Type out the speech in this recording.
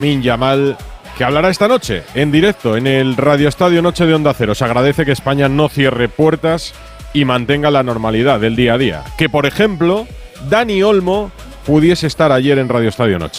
Lamine Yamal, que hablará esta noche en directo en el Radio Estadio Noche de Onda Cero. Se agradece que España no cierre puertas y mantenga la normalidad del día a día. Que, por ejemplo, Dani Olmo pudiese estar ayer en Radio Estadio Noche.